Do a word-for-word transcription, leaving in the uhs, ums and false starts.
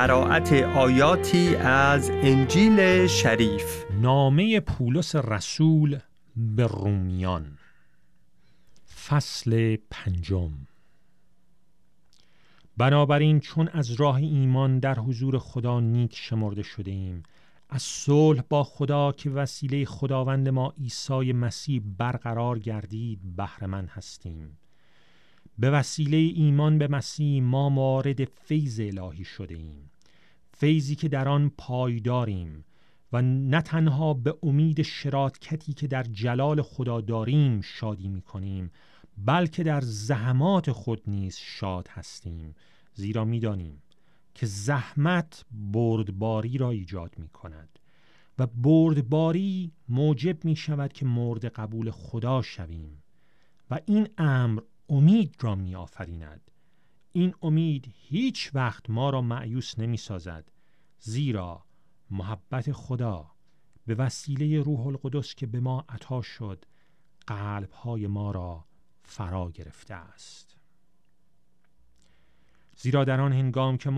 قرائت آیاتی از انجیل شریف. نامه پولس رسول به رومیان، فصل پنجم. بنابراین چون از راه ایمان در حضور خدا نیک شمرده شده ایم، از صلح با خدا که وسیله خداوند ما عیسی مسیح برقرار گردید بهره مند هستیم. به وسیله ایمان به مسیح ما وارد فیض الهی شده ایم، فیضی که در آن پایداریم و نه تنها به امید شراکتی که در جلال خدا داریم شادی می کنیم، بلکه در زحمات خود نیز شاد هستیم، زیرا می دانیم که زحمت بردباری را ایجاد می کند و بردباری موجب می شود که مورد قبول خدا شویم و این امر امید را می آفریند. این امید هیچ وقت ما را مایوس نمی سازد، زیرا محبت خدا به وسیله روح القدس که به ما عطا شد قلب‌های ما را فرا گرفته است. زیرا در آن هنگام که ما